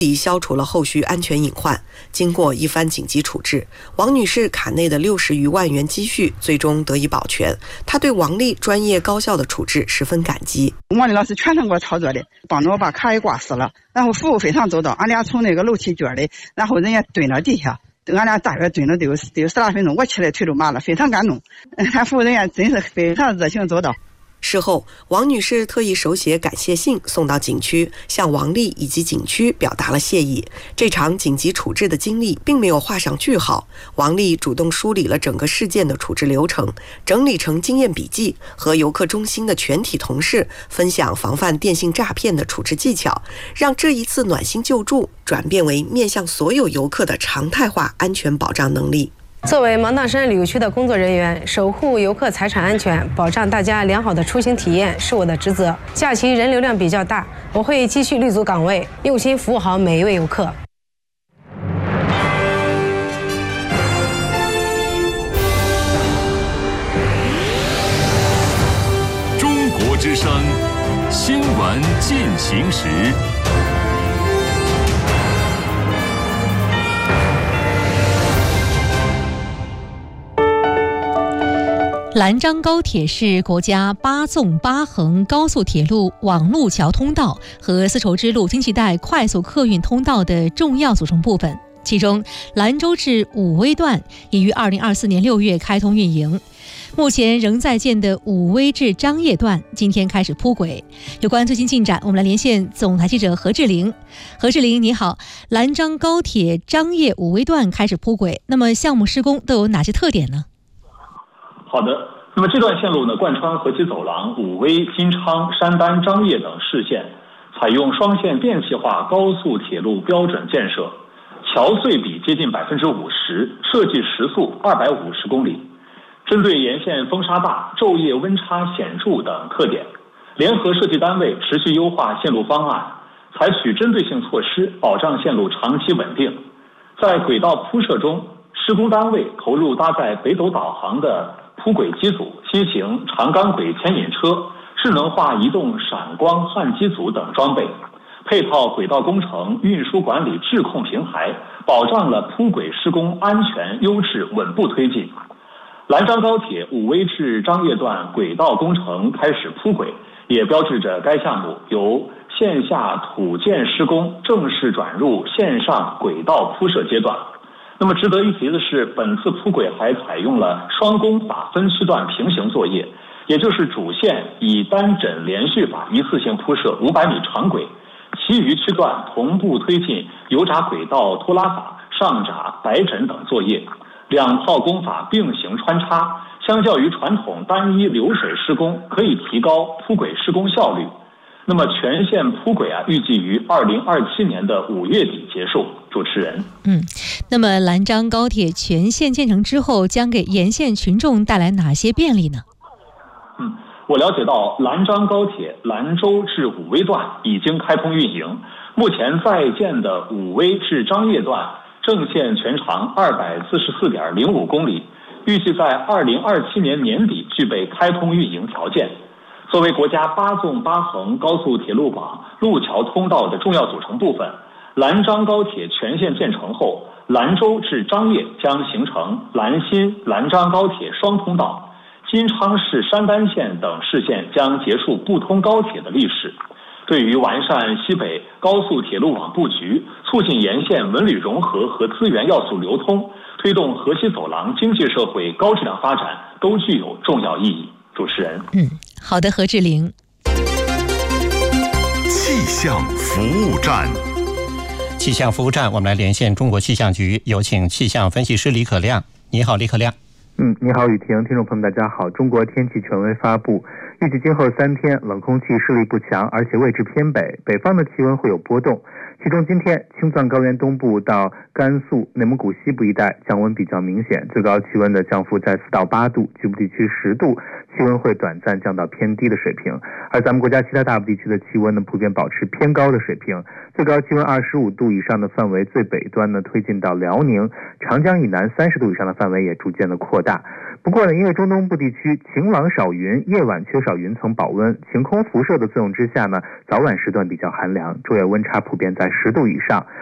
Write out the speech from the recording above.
已消除了后续安全隐患。经过一番紧急处置，王女士卡内的60余万元积蓄最终得以保全。她对王丽专业高效的处置十分感激。 王丽老师全程给我操作的，帮着我把卡也挂死了，然后服务非常周到。俺俩从那个楼梯间里，然后人家蹲到地下，俺俩大约蹲了得有10来分钟，我起来腿都麻了，非常感动。他服务人员真是非常热情周到。 事后，王女士特意手写感谢信送到景区，向王丽以及景区表达了谢意。这场紧急处置的经历并没有画上句号，王丽主动梳理了整个事件的处置流程，整理成经验笔记，和游客中心的全体同事分享防范电信诈骗的处置技巧，让这一次暖心救助转变为面向所有游客的常态化安全保障能力。 作为芒砀山旅游区的工作人员，守护游客财产安全，保障大家良好的出行体验是我的职责。假期人流量比较大，我会继续立足岗位，用心服务好每一位游客。 中国之声新闻进行时。 兰章高铁是国家8纵8横高速铁路网路桥通道和丝绸之路经济带快速客运通道的重要组成部分。其中，兰州至武威段已于2024年6月开通运营。目前仍在建的武威至张掖段今天开始铺轨。有关最新进展，我们来连线总台记者何志玲。何志玲，你好。兰章高铁张掖武威段开始铺轨，那么项目施工都有哪些特点呢？ 好的，那么这段线路呢，贯穿河西走廊、武威、金昌、山丹、张掖等市县，采用双线电气化高速铁路标准建设，桥隧比接近50%，设计时速250公里。针对沿线风沙大、昼夜温差显著等特点，联合设计单位持续优化线路方案，采取针对性措施，保障线路长期稳定。在轨道铺设中，施工单位投入搭载北斗导航的铺轨机组、新型长钢轨牵引车、智能化移动闪光焊机组等装备，配套轨道工程运输管理质控平台，保障了铺轨施工安全、优质、稳步推进。兰章高铁武威至张掖段轨道工程开始铺轨，也标志着该项目由线下土建施工正式转入线上轨道铺设阶段。那么值得一提的是，本次铺轨还采用了双工法分区段平行作业，也就是主线以单枕连续法一次性铺设500米长轨，其余区段同步推进油闸轨道拖拉法、上闸、白枕等作业，两套工法并行穿插，相较于传统单一流水施工，可以提高铺轨施工效率。那么全线铺轨预计于2027年的5月底结束。主持人， 那么兰章高铁全线建成之后，将给沿线群众带来哪些便利呢？ 我了解到，兰章高铁兰州至武威段已经开通运营，目前在建的武威至张掖段正线全长244.05公里，预计在2027年年底具备开通运营条件。作为国家8纵8横高速铁路网路桥通道的重要组成部分，兰章高铁全线建成后，兰州至张掖将形成兰新兰章高铁双通道，金昌市山丹县等市县将结束不通高铁的历史。对于完善西北高速铁路网布局，促进沿线文旅融合和资源要素流通，推动河西走廊经济社会高质量发展，都具有重要意义。主持人， 好的，何志玲。 气象服务站。 气象服务站，我们来连线中国气象局，有请气象分析师李可亮。你好，李可亮。 你好，雨婷，听众朋友们，大家好。中国天气权威发布，预计今后3天冷空气势力不强，而且位置偏北，北方的气温会有波动。其中今天青藏高原东部到甘肃、内蒙古西部一带降温比较明显，最高气温的降幅在4到8度，局部地区10度，气温会短暂降到偏低的水平。而咱们国家其他大部地区的气温呢，普遍保持偏高的水平，最高气温25度以上的范围最北端呢推进到辽宁，长江以南30度以上的范围也逐渐的扩大。 不过呢，因为中东部地区晴朗少云，夜晚缺少云层保温，晴空辐射的作用之下呢，早晚时段比较寒凉，昼夜温差普遍在10度以上。